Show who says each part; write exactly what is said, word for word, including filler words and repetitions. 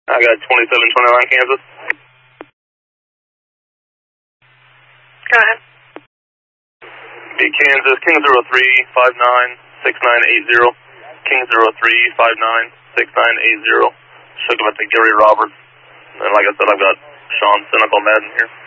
Speaker 1: I got twenty-seven twenty-nine Kansas.
Speaker 2: Go ahead.
Speaker 1: Be Kansas, King zero three five nine six nine eight zero. King zero three five nine six nine eight zero. Shook about to Gary Roberts. And like I said, I've got Sean Cynical Madden here.